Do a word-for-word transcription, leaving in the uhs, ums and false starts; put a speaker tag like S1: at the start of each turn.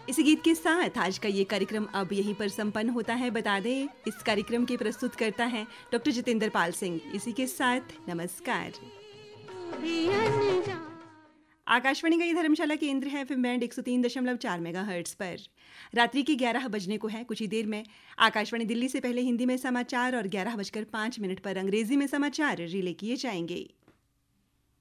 S1: इसी गीत के साथ आज का ये कार्यक्रम अब यहीं पर संपन्न होता है। बता दें, इस कार्यक्रम के प्रस्तुत करता है डॉक्टर जितेंद्र पाल सिंह। इसी के साथ नमस्कार। आकाशवाणी का ये धर्मशाला केंद्र है एफएम बैंड एक सौ तीन दशमलव चार मेगाहर्ट्ज पर। रात्रि के ग्यारह बजने को है। कुछ ही देर में आकाशवाणी दिल्ली से पहले हिंदी में समाचार और ग्यारह बजकर पाँच मिनट पर अंग्रेजी में समाचार रिले किए जाएंगे।